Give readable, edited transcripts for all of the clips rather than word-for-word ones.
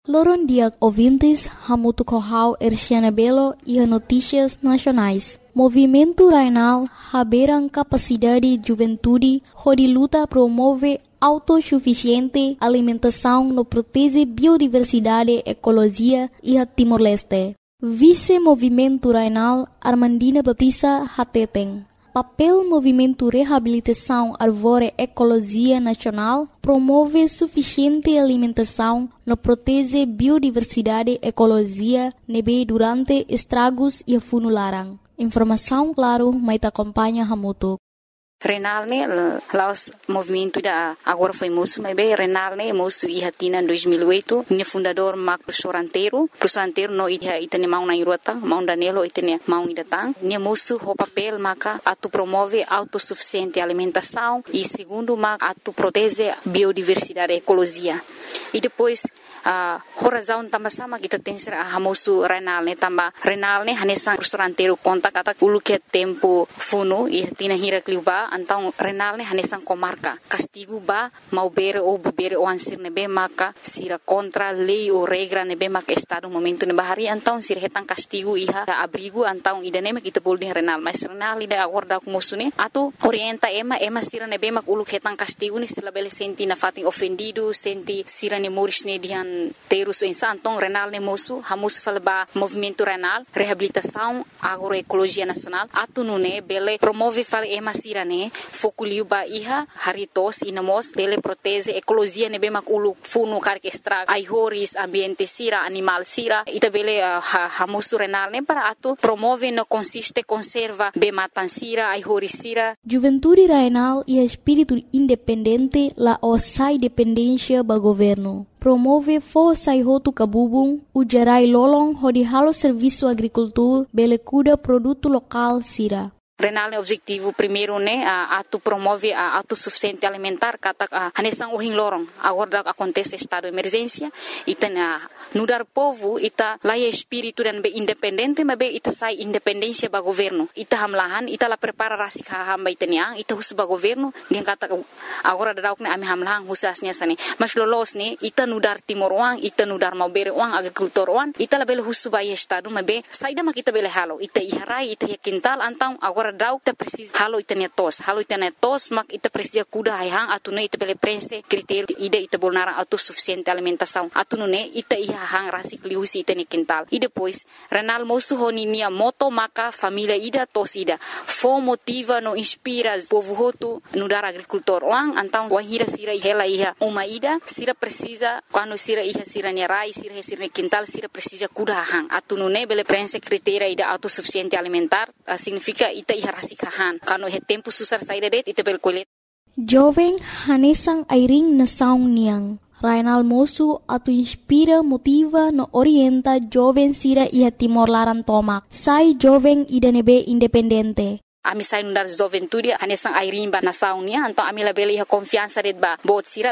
Loron dia ouvintes, hamutu kohau Erciana Belo e notícias nacionais. Movimento Rainal haberam capacidade de juventude, onde luta promove autossuficiente alimentação no protege biodiversidade, ecologia e a Timor-Leste. Vice-Movimento Rainal Armandina Baptista Hateteng. Papel Movimento Reabilitação Árvore Ecologia Nacional promove suficiente alimentação no protege biodiversidade, ecologia, nebe durante estragos e funularan. Informação claro, mas acompanha Hamutu. Renal ne laos movimento da agora foi moço, mas bem Renal ne moço e hatina em 2008, ne fundador Mac Prosoranteiro no itene mau na irota, mau danelo itene mau idatang, ne moço o papel maca atu promove autossuficiente alimentação e segundo mac atu protege biodiversidade e ecologia. E depois razão também sama kita tem ser hamosu Renal ne hanesan Prosoranteiro conta kata ulu que tempo funo e hatina hira kliuba então Renal ne hanesan comarca castigo ba mau bere ou bere o ansir nebe maka sira contra lei ou regra nebe maka estado momento ne bahari então sira hetan castigo iha abrigo então idane mak kita bolding Renal mas Renal ida acorda com mosune atu orienta ema sira nebe mak ulu hetan castigo ni sila bele senti na fatin ofendido senti sira ne moris ne dihan terus então Renal ne mosu hamus falba movimento Renal reabilitação agroecologia nacional atu nune bele promove fale ema sira ne fokuliu ba iha haritos inamos bele protege ecologia ne bemak ulu funu karke extra aihoris ambiente sira animal sira ita bele hamusu Renal ne para atu promove no consiste conserva be matan sira aihoris sira. Juventude Rainal e espírito independente la osai dependência ba governo. Promove força e roto cabubung, o gerai lolong hodi halo serviço agricultura, bele cuida produto local sira. Renal ne objetivo primeiro ne atu promove a autossuficiente alimentar kata hanesang uhing lorong agora acontece estado de emergência ita nudar povo ita laia espírito dan be independente mas be ita sai independência ba governo ita hamlahan ita la prepara rasik hamba itania ita hus ba governo gen kata agora dauk ne ami hamlahan husasnya sane mas lolos ne ita nudar timor uang ita nudar mau bere uang agrikultor uang ita la bele hus ba estado mas be saida mak ita bele halo ita iharai ita quintal antang agora dauk ta precisa halo itania tos mak ita precisa kuda hayang atune ita bele prense critério ida ita bolnara autossuficiente alimentação atune ita iha hang rasik liusi ita ne quintal e depois Renal mosu honi nia moto maka família ida tos ida fo motiva no inspira povo hotu nudar agricultor uang antang wahira sira hela iha uma ida sira precisa quando sira iha sira ne rai sira ne quintal sira precisa kuda hang atune bele prense critério ida autossuficiente alimentar significa ita iha rasikahan kano he tempo susar saida det ita bel kolet jovem hanesang airing na saung niang Rainal mosu atu inspira motiva no orienta jovem sira iha Timor Laran tomak sai jovem idanebe independente. Ami sai nundar juventude hanesang airing ba nasaung nia então ami la bele iha confiança det ba bot sira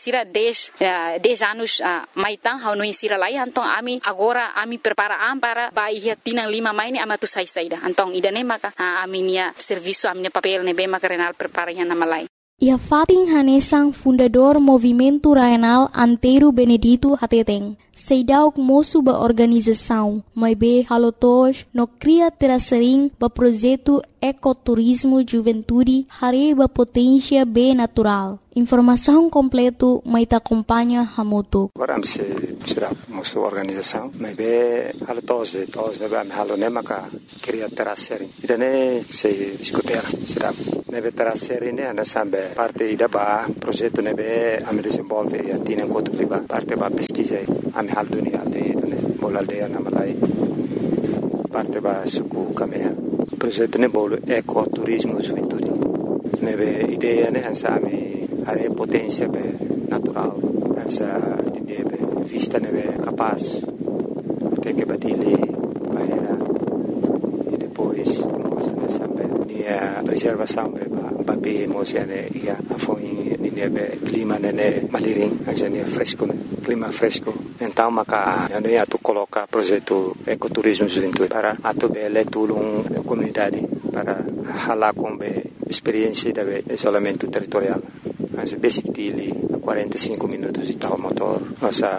10 anos maitang hau no insira lai então ami agora ami prepara para ba iha tinang 5 mai ni amatu sai saida então idane maka ami nia serviço ami nia papel ne be maka Renal prepara iha nama lai. Ia fating hanesang fundador Movimento Rainal Antero Benedito Hateteng. Seidauk moço ba organização, mas be halotos no cria terasering ba projeto ecoturismo juventude hari ba potência be natural. Informação completo mai ta acompanha Hamutu. Agora se será moço organização, mas be halotos de ba halo nemaka cria terasering. Idane se discutir será nebe terasering ne anda sambe parte ida ba projeto nebe am desenvolve e atina enquanto liba parte ba pesquisa am hal dunia de bola aldeia na Malai parte ba suku kamea projeto ne bolo ecoturismo juventude nebe ideia ne ansami are potência be natural essa ideia be vista nebe capaz até que batile bahera e depois nós sambe a preservação be ba be mosiane ia afoi nebe clima ne maliring ajane fresco clima fresco então maka ano ia tu coloca projeto ecoturismo juventude para atu bele tulung comunidade para hala com be experiência de isolamento territorial as basic dili 45 minutos de tal motor nossa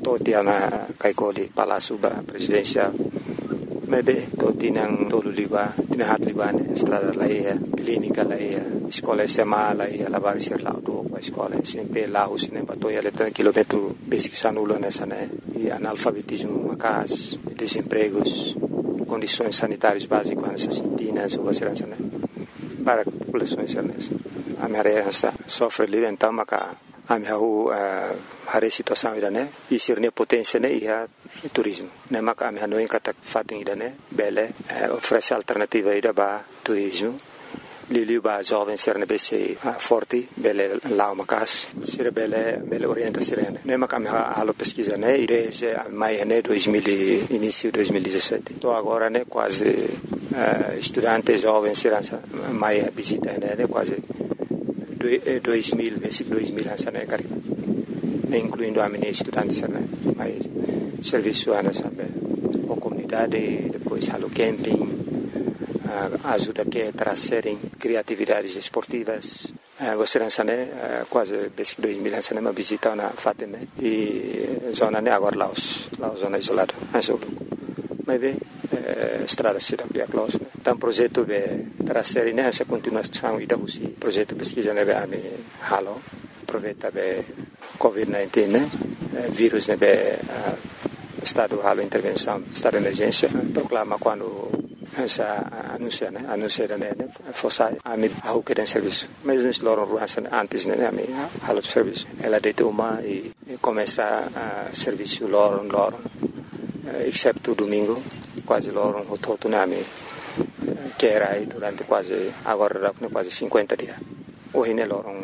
totia na kaikoli Palácio ba presidencial. Maybe totinang tolo liba, tinahat liba ne estrada laia, clínica laia, escola SMA laia, lavar ser lá do a escola, sempre lá os ne batoia letra quilômetro basic sanulo nessa né, e analfabetismo macas, desempregos, condições sanitárias básicas nessa sintinas ou né, para populações nessa. A minha sofre ali então maca a minha hari situação ida né, e ser ne potência né ia turismo. Ne maka ami hanoi kata fating ida ne bele oferece alternativa ida ba turismo. Liliu ba jovem ser ne bese forte bele lao makas ser bele orienta sirene. Ne maka ami halo pesquisa né desde mai né 2000 início 2017. Tô agora né quase estudante jovem serança mai visita né quase 2000 basic 2000 ansa né cari. Incluindo a minha estudante né mais serviço ana sabe a comunidade depois halo camping ajuda que trazerem criatividades esportivas você não sabe quase basic 2000 ansa né uma visita na Fatene e zona né agora Laos zona isolada mas bem estrada cidade a close então projeto de trazer né essa continuação e da usi projeto pesquisa né a me halo aproveita be COVID-19 né vírus né be estado halo intervenção estado de emergência proclama quando essa anuncia né fosse a me ao que tem serviço mas nos loram ruas antes né a me halo de serviço ela deita uma e começa a serviço loram exceto domingo quase loram o todo né me que era aí durante quase agora quase 50 dias hoje né loram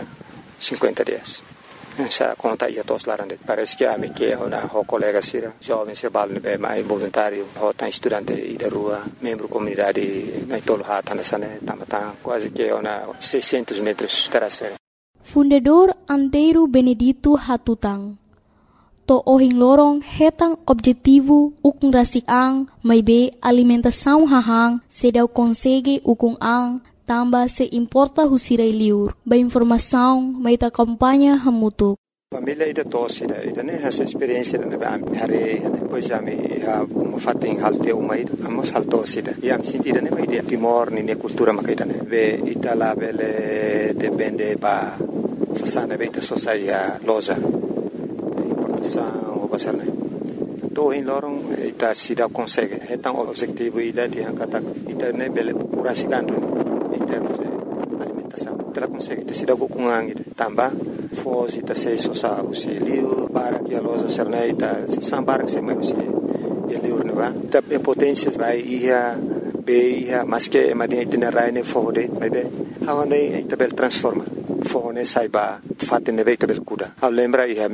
50 dias. Essa conta ia todos lá parece que a me que na colega sira jovem se bal ne mais voluntário tá estudante da rua membro comunidade na tolo hata nessa né tamata quase que na 600 metros terasa. Fundador Antero Benedito Hatutang to ohing lorong hetang objetivo ukung rasik ang may be alimentação hahang sedaw konsege ukung ang tambah se importa husirai liur. Ba informação, mai ta campanha hamutuk. Família ida tosida, ida ne essa experiência na hari depois ami uma fating halte uma ida, amos haltosida. E am sentida ne mai Timor ni cultura makaida ne. Ve itala bele depende ba sasana beta sosaya loza. Importação o basarne. To in lorong ita sida consegue. Hetang objetivo ida di hangkata ita ne bele purasikando. Em termos de alimentação, ela consegue ter sido com angin também fosse ter se sosa o se liu para que a loja serneita sambar que se mais o liu neva tá a potência vai ia be ia mas que madia tem rai ne fode vai be aonde tabel transforma fone saiba fatte ne tabel kuda a lembra ia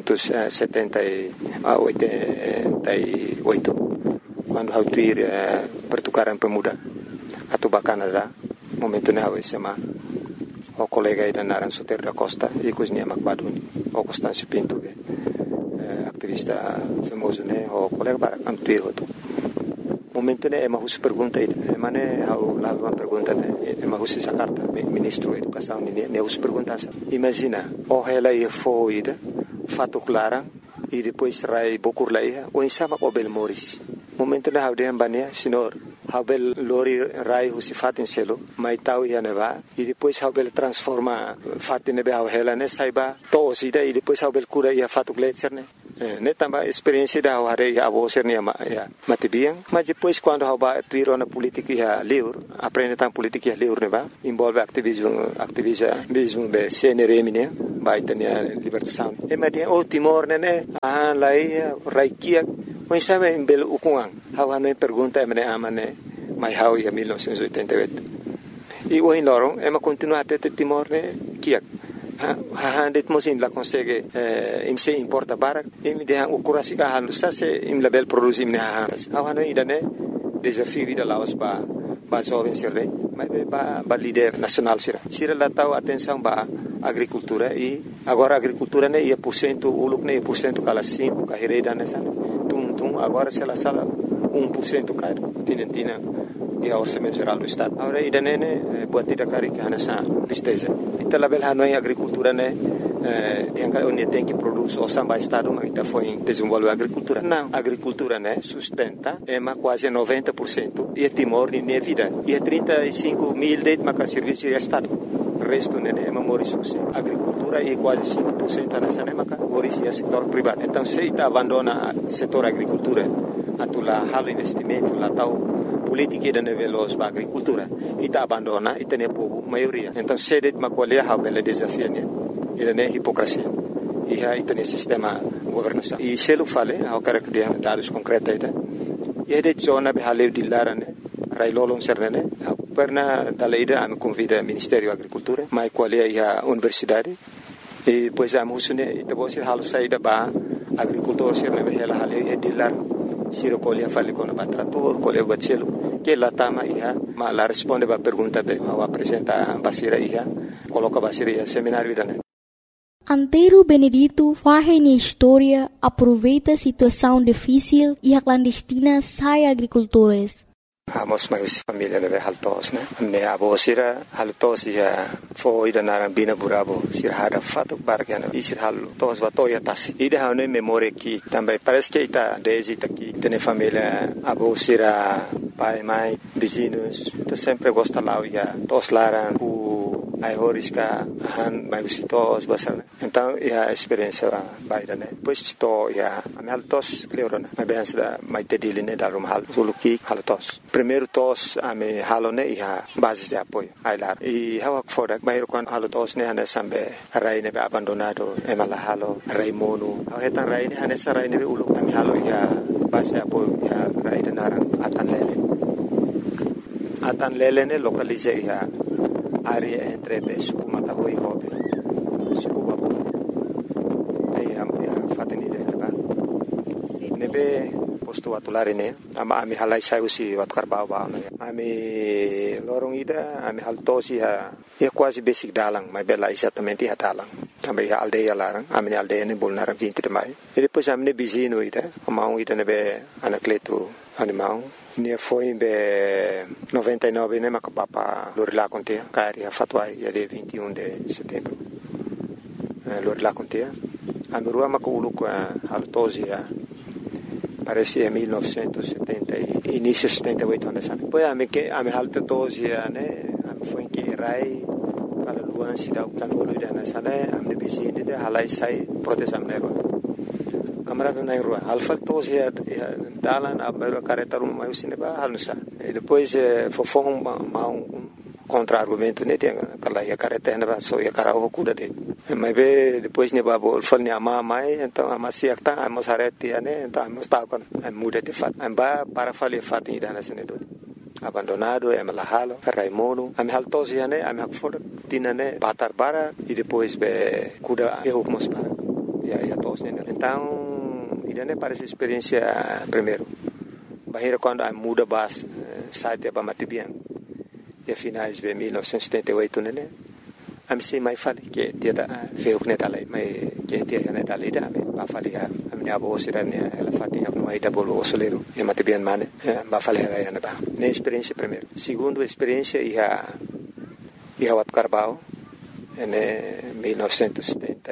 1978 quando hau tuir pertukaran pemuda atau Canadá momento ne hawe sema o colega ida naran Soter da Costa e cozinha Macbaduni o Constâncio Pinto activista famoso ne o colega para antuir hoto momento ne ema hus pergunta ida mane hau lá uma pergunta ne ema hus essa carta ministro da educação ne hus pergunta imagina o ela ia foi ida fato clara e depois rai bokur lá ia o insama o Belmoris momento ne hau de ambania senhor Habel lori rai husi fatin selo mai tau ia neva e depois habel transforma fatin nebe hela ne saiba to sida e depois habel cura ia fatu gletser ne tamba experiência da hare ia abo ser ne matibiang mas depois quando haba tuiro na política ia liur aprende tam política ia liur neva envolve ativismo be CNRM ne vai tenia libertação e madia o Timor ne lai raikia mas sabe em belo ukungang hawa no pergunta emane amane mai hau ia 1988 e o lorong ema continua até Timor ne kiak det mosim la consegue imse importa barak im de hang ukurasi ka halu sa se im label produce im ne haras hawa no idane desafio da Laos ba jovem sirre ba líder nacional sira la tau atenção ba agricultura e agora agricultura ne ia porcento uluk ne porcento kala 5 ka hereda nessa agora se ela sala 1% caro tinentina e a orçamento geral do estado agora ida nene buat tidak kari que nessa tristeza ita label hanoi agricultura ne onde tem que produzir o samba estado mas está foi desenvolver a agricultura não a agricultura né sustenta quase 90% e Timor de minha vida e 35 mil de serviço de estado o resto né é memorizoso agricultura e quase 5% nessa né é setor privado então se está abandona o setor agricultura atula halo investimento lá tal política da veloz para agricultura e está abandona e tem povo maioria então se det macolher a bela desafio né ele é hipocrisia e aí tem sistema governança e se ele fala ao cara que tem dados concretos e de zona behale de larane railolon sernene perna da leida am convida Ministério Agricultura mai qualia a universidade e pois a musune e depois halu saída ba agricultor serne behela hale de lar siro colia fale con trator colia bacelo que la tama ia ma la responde ba pergunta be ao apresenta basira ia coloca basira ia seminário dane Antero Benedito faz na história, aproveita a situação difícil e a clandestina sai agricultores. Amos mais família de haltos, né? Ne abo sira haltos ia foi da narambina burabo sira hada fato bargana e sira haltos batoia tasi. E da ne memória que também parece que está desde aqui tem família abo sira pai mãe vizinhos, tu sempre gosta lá ia tos laran ai horiska han mai visitos basar então a experiência baida né depois to a haltos cleorona a benção da mai tedile da rumhal suluki haltos primeiro tos a me halone a base de apoio ai lá e hawa fora mai con haltos ne ana sambe rai ne abandonado e mala halo rai mono a hetan rai ne ana sa rai ne ulu a me halo base de apoio rai de naran atan lele ne localize área entre Suku Matahui e Hobe, Suku Babu. Aí a fateni dele lá. Nebe posto atulari ne, ami halai sai usi wat karbau ba no. Ami lorong ida, ami haltosi quase basic dalang, mas bela exatamente dalang. Também aldeia larang, ami aldeia ne bolnaram 20 de maio. E depois ami bizino ida, amau ida nebe anacleto animal. Ne foi em 99 né macapapa Lorila contea cari a fatwai de 21 de setembro Lorila contea a mirua maculu com a altosia parece em 1970 início 78 anos depois a me alta tosia né foi que rai para luan sida utanolo dana sana am de bizine de halai sai protesam nero camarada na rua alfa todos dalan a careta uma mais cinema halusa e depois fofão contra-argumento né tem aquela careta na só ia cara o cuda de mas depois ne babo fal ne ama mai então ama siakta amos hareti né então amos tá com muda de fat amba para falir fat ida na sene do abandonado é malahalo raimono am haltos né am hakfor tinane batar bara e depois cuda eu mos para e a todos né então idane parece experiência primeiro bahira quando a muda bas site para matibian e finais de 1978 né am sei mai fali que dia da feu né dalai mai que dia né dalai da ba fali a minha avó sira né ela fatinha no aí da bolo soleiro e matibian mane ba fali ela né ba né experiência primeiro segundo experiência ia wat Carbau né 1970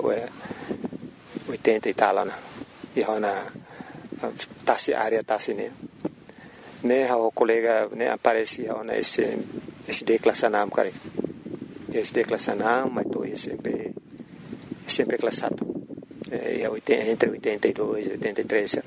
80 e tal né e hona tasi área tasi ne o colega ne aparece hona esse declassanam kare esse declassanam mas to sempre classado e entre 82 e 83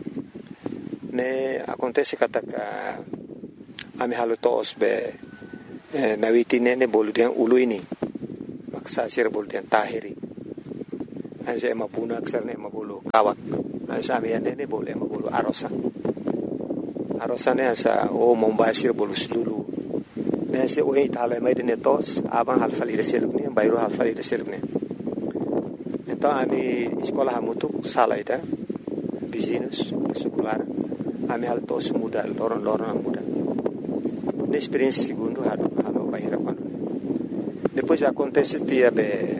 ne acontece que a me halo tos be na witine ne boludian uluini maksa sir boludian tahiri Asa mapuna aksar ne mabulu kawak. Asa amian ne boleh mabulu arosa. Arosa ne asa mombasir bolu sululu. Ne asa o itala mai de netos abang halfali de seluk ne bayro halfali de seluk ne. Então ami sekolah hamutu salaida business sekolah. Ami haltos muda loron muda. Ne experiência segundo halo bayra quando. Depois acontece dia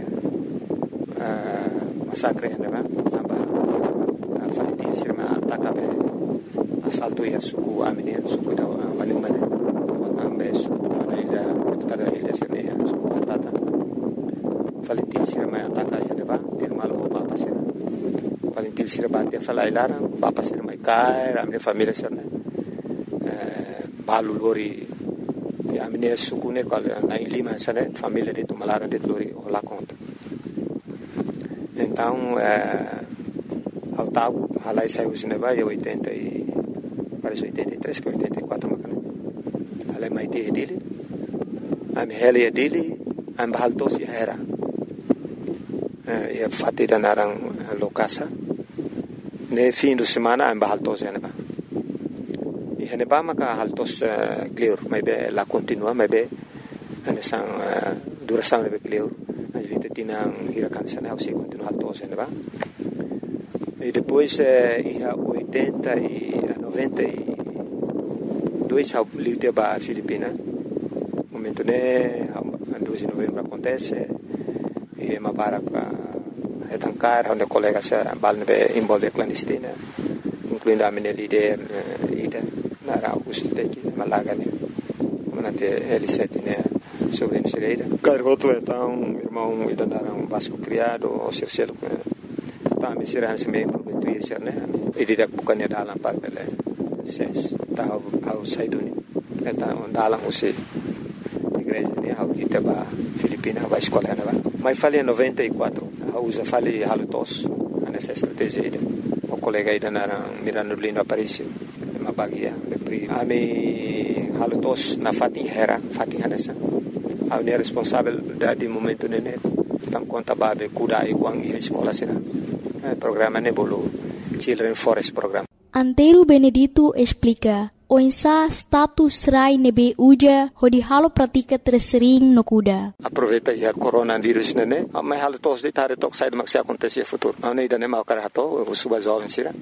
massacre né aba falitin sirma ataka asalto ya suku amine suku da manumane ambe suku ida tada ilda sirne suku patata falitin sira mai ataka ya deba dir malu bapa sira paling til sira batia falai lara bapa sira mai kai ramne família sira balu lori ya amine sukune kal na lima sana família de tumalara de lori ola conta então ao tal halai saiu sineba eu 80 e parece 83 que 84 macana halai mai te dele am hele dele am bahaltos ya era e fatti da narang lokasa ne fim de semana am bahaltos ya neba e neba maka haltos clear mai be la continua mai be anesang duração be clear as vita tinang hirakan sana se continua haltos ya neba e depois ia 80 e 92 ao livre ba Filipina momento né 2 de novembro acontece e mabarak etankar onde colegas balne involve clandestina incluindo a minha líder ida na Augusto Teki Malaga né manate L7 né sobre a Sereira cargoto então irmão ida naram Vasco criado o Circelo tá me será se meio prometuir ser né e didak bukannya dalam par bele ses tá ao saiduni então dalam você igreja né ao kita ba Filipina ba escola né ba mas falei em 94 usa falei halutos nessa estratégia ida o colega ida na Mirano Lindo Aparício uma bagia a me halutos na Fatin Hera Fatin Hanessa a unir responsável de momento né tam conta babe kuda e uang e escola será programa nebolo Children Forest Program. Antero Benedito explica o insa status rai nebe uja hodi halo pratika tersering no kuda. Aproveita ya coronavírus nene, mas halo tos de tare tok sai de acontecer futuro. Não ainda nem mal carato, o suba jovem sira.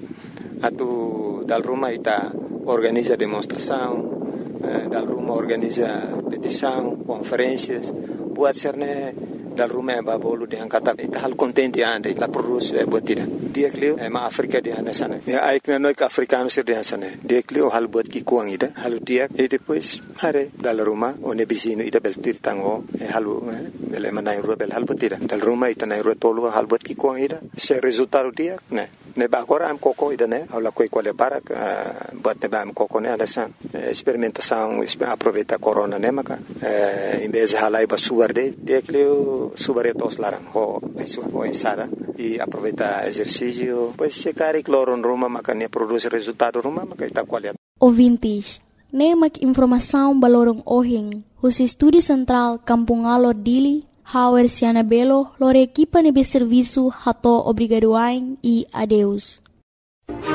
Atu dal Roma ita organiza demonstração, dal Roma organiza petição, conferências, buat serne dal Roma ba bolu de angkata ita hal contente ande la produce botida. Dia klio ma Afrika de anda sana. Ya aikna noi ka africano sir de sana. Dia klio hal bot ki kuang ida, hal dia e depois hare dal Roma o ne bisino ida bel tirtango halu bel manai rubel hal botida. Dal Roma ita nai rotolo hal bot ki kuang ida. Se resultado dia ne ba agora am coco ida ne ala coi quale barak bot ne ba am coco ne ala san experimentação aproveita corona ne maka em vez halai ba suarde dia klio subaretos larang ho ensada e aproveita exercício pois se cari cloro em Roma maka ne produz resultado Roma maka ita qualidade ouvintes ne mak informação balorong ohing os estúdio central Kampung Alor Dili Hauer Siana Belo lore equipa nebe serviço hato obrigadoain e adeus